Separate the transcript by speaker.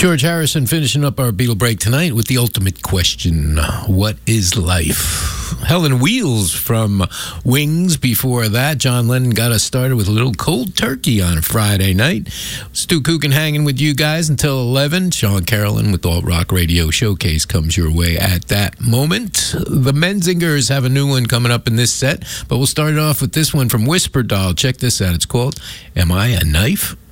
Speaker 1: George Harrison finishing up our Beatle break tonight with the ultimate question. What is life? Helen Wheels from Wings before that. John Lennon got us started with a little cold turkey on Friday night. Stu Coogan hanging with you guys until 11. Sean Carolyn with Alt Rock Radio Showcase comes your way at that moment. The Menzingers have a new one coming up in this set, but we'll start it off with this one from Whisper Doll. Check this out. It's called Am I a Knife?